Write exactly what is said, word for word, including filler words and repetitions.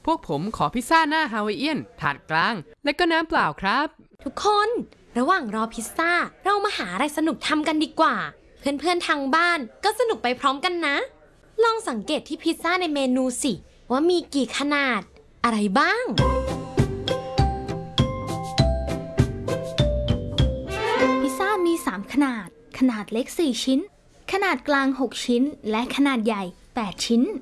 พวกผมขอพิซซ่าหน้าฮาวายเอียนถาดกลางและก็น้ำเปล่าครับทุกคนระหว่างรอพิซซ่าเรามาหาอะไรสนุกทำกันดีกว่าเพื่อนๆทางบ้านก็สนุกไปพร้อมกันนะลองสังเกตที่พิซซ่าในเมนูสิว่ามีกี่ขนาดอะไรบ้างพิซซ่ามีสามขนาดขนาดเล็กสี่ชิ้นขนาดกลางหกชิ้นและขนาดใหญ่แปดชิ้น